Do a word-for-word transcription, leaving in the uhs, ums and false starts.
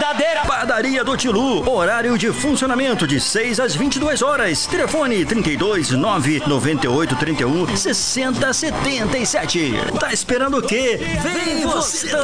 verdadeira. Padaria do Tilu, horário de funcionamento de seis às vinte e duas horas. Telefone trinta e dois, nove noventa e oito, trinta e um, sessenta, setenta e sete. Tá esperando o quê? Vem você